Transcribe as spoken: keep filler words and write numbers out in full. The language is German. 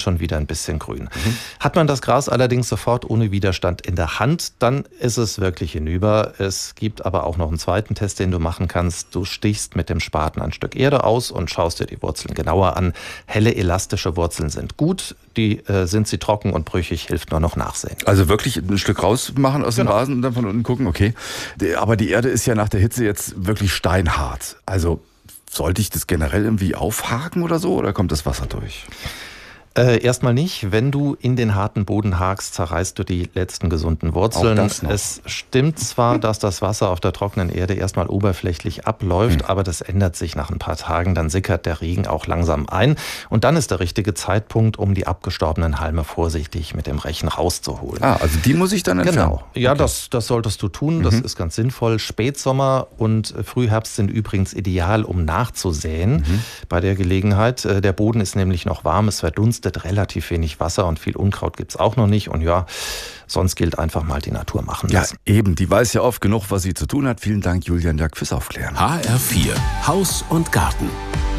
schon wieder ein bisschen grün. Mhm. Hat man das Gras allerdings sofort ohne Widerstand in der Hand, dann ist es wirklich hinüber. Es gibt aber auch noch einen zweiten Test, den du machen kannst. Du stichst mit dem Spaten ein Stück Erde aus und schaust dir die Wurzeln genauer an. Helle, elastische Wurzeln sind gut. Die äh, sind sie trocken und brüchig, hilft nur noch Nachsehen. Also wirklich ein Stück rausmachen aus genau. dem Rasen und dann von unten gucken, okay. Aber die Erde ist ja nach der Hitze jetzt wirklich steinhart. Also sollte ich das generell irgendwie aufhaken oder so, oder kommt das Wasser durch? Äh, erstmal nicht. Wenn du in den harten Boden hakst, zerreißt du die letzten gesunden Wurzeln. Auch das noch. Es stimmt zwar, dass das Wasser auf der trockenen Erde erstmal oberflächlich abläuft, hm. aber das ändert sich nach ein paar Tagen. Dann sickert der Regen auch langsam ein. Und dann ist der richtige Zeitpunkt, um die abgestorbenen Halme vorsichtig mit dem Rechen rauszuholen. Ah, also die muss ich dann entfernen? Genau. Ja, okay. das, das solltest du tun. Das mhm. ist ganz sinnvoll. Spätsommer und Frühherbst sind übrigens ideal, um nachzusäen. Mhm. Bei der Gelegenheit. Der Boden ist nämlich noch warm, es verdunstet relativ wenig Wasser und viel Unkraut gibt es auch noch nicht. Und ja, sonst gilt einfach mal die Natur machen lassen. Ja, eben. Die weiß ja oft genug, was sie zu tun hat. Vielen Dank, Julian Jack, fürs Aufklären. H R vier. Haus und Garten.